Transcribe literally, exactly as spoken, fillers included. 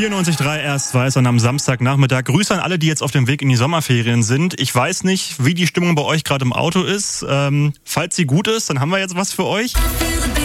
vierundneunzig Komma drei erst weiß und am Samstagnachmittag. Grüße an alle, die jetzt auf dem Weg in die Sommerferien sind. Ich weiß nicht, wie die Stimmung bei euch gerade im Auto ist. Ähm, falls sie gut ist, dann haben wir jetzt was für euch.